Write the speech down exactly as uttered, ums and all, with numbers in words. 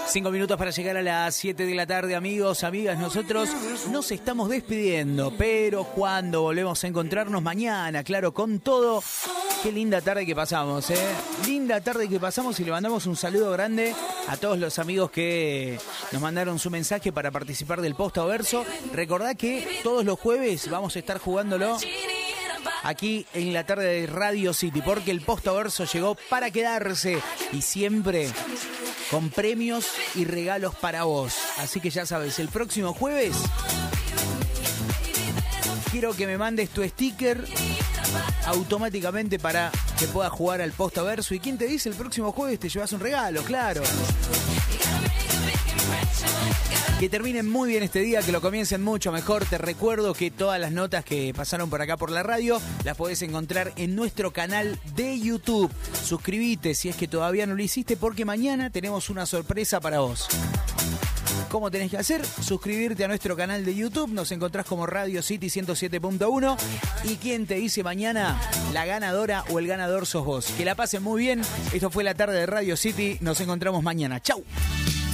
Cinco minutos para llegar a las siete de la tarde, amigos, amigas. Nosotros nos estamos despidiendo, pero cuando volvemos a encontrarnos mañana, claro, con todo. Qué linda tarde que pasamos, ¿eh? Linda tarde que pasamos y le mandamos un saludo grande a todos los amigos que nos mandaron su mensaje para participar del Posta o Verso. Recordá que todos los jueves vamos a estar jugándolo aquí en la tarde de Radio City, porque el Posta o Verso llegó para quedarse y siempre con premios y regalos para vos. Así que ya sabes, el próximo jueves quiero que me mandes tu sticker automáticamente para que puedas jugar al Posta Verso. ¿Y quién te dice? El próximo jueves te llevas un regalo, claro. Que terminen muy bien este día, que lo comiencen mucho mejor. Te recuerdo que todas las notas que pasaron por acá por la radio las podés encontrar en nuestro canal de YouTube. Suscríbete si es que todavía no lo hiciste, porque mañana tenemos una sorpresa para vos. ¿Cómo tenés que hacer? Suscribirte a nuestro canal de YouTube. Nos encontrás como Radio City ciento siete punto uno. ¿Y quién te dice mañana? La ganadora o el ganador sos vos. Que la pasen muy bien. Esto fue la tarde de Radio City. Nos encontramos mañana. ¡Chau!